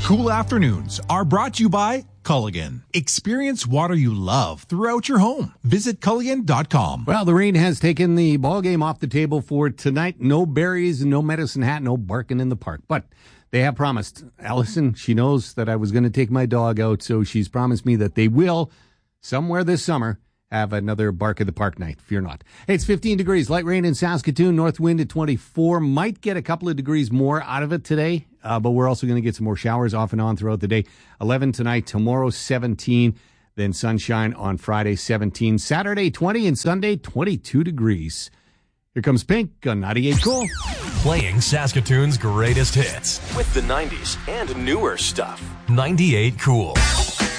Cool afternoons are brought to you by Culligan. Experience water you love throughout your home. Visit Culligan.com. Well, the rain has taken the ball game off the table for tonight. No berries, no Medicine Hat, no barking in the park. But they have promised. Allison, she knows that I was going to take my dog out, so she's promised me that they will, somewhere this summer, have another Bark at the Park night. Fear not. Hey, it's 15 degrees. Light rain in Saskatoon. North wind at 24. Might get a couple of degrees more out of it today, but we're also going to get some more showers off and on throughout the day. 11 tonight. Tomorrow, 17. Then sunshine on Friday, 17. Saturday, 20. And Sunday, 22 degrees. Here comes Pink on 98 Cool. Playing Saskatoon's greatest hits with the 90s and newer stuff. 98 Cool.